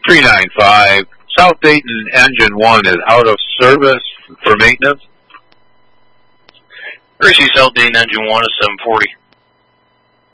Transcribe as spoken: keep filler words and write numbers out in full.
three nine five. South Dayton engine one is out of service for maintenance. Gracie, South Dayton engine one is seven forty.